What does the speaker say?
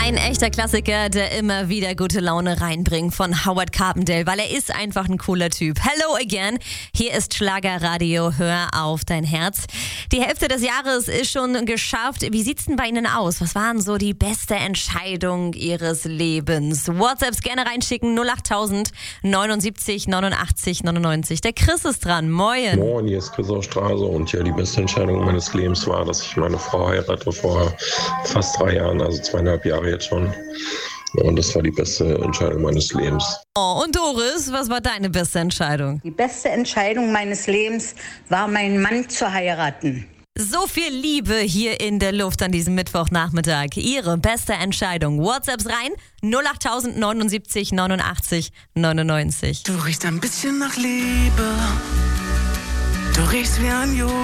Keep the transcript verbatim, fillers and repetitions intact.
Ein echter Klassiker, der immer wieder gute Laune reinbringt von Howard Carpendale, weil er ist einfach ein cooler Typ. Hello again, hier ist Schlagerradio, hör auf dein Herz. Die Hälfte des Jahres ist schon geschafft. Wie sieht's denn bei Ihnen aus? Was waren so die beste Entscheidung Ihres Lebens? WhatsApps gerne reinschicken, null acht tausend neunundsiebzig neunundachtzig neunundneunzig. Der Chris ist dran, moin. Moin, hier ist Chris aus Straße und ja, die beste Entscheidung meines Lebens war, dass ich meine Frau heirate vor fast drei Jahren, also zweieinhalb Jahre jetzt schon. Und das war die beste Entscheidung meines Lebens. Oh, und Doris, was war deine beste Entscheidung? Die beste Entscheidung meines Lebens war, meinen Mann zu heiraten. So viel Liebe hier in der Luft an diesem Mittwochnachmittag. Ihre beste Entscheidung. WhatsApps rein, null acht tausend neunundsiebzig neunundachtzig neunundneunzig. Du riechst ein bisschen nach Liebe. Du riechst wie ein Junge.